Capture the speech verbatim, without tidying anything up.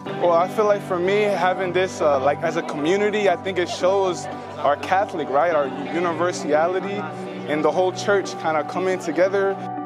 Well, I feel like for me, having this uh, like as a community, I think it shows our Catholic, right, our universality, and the whole church kind of coming together.